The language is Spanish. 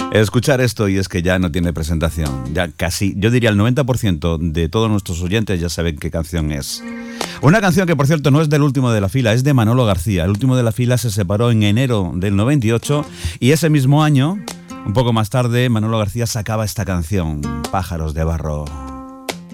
Escuchar esto y es que ya no tiene presentación. Ya casi, yo diría el 90% de todos nuestros oyentes ya saben qué canción es. Una canción que, por cierto, no es del último de la fila, es de Manolo García. El último de la fila se separó en enero del 98 y ese mismo año, un poco más tarde, Manolo García sacaba esta canción, Pájaros de Barro.